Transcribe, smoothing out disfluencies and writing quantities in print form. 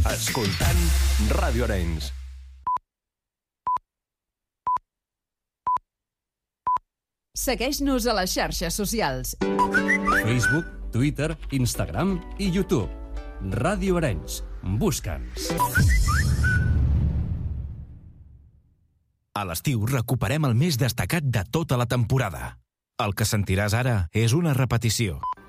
Escoltant Ràdio Arenys. Segueix-nos a les xarxes socials. Facebook, Twitter, Instagram i YouTube. Ràdio Arenys. Busca'ns. A l'estiu recuperem el més destacat de tota la temporada. El que sentiràs ara és una repetició.